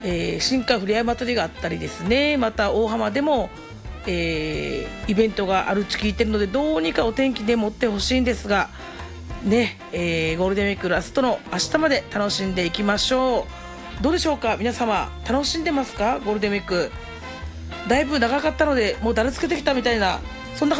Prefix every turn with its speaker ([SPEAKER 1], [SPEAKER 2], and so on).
[SPEAKER 1] 新川ふれあい祭りがあったりですね、また大浜でも、イベントがあるって聞いてるので、どうにかお天気で持ってほしいんですがね、ゴールデンウィークラストの明日まで楽しんでいきましょう。どうでしょうか皆様、楽しんでますか？ゴールデンウィークだいぶ長かったのでもうだるつけてきたみたいな、そんな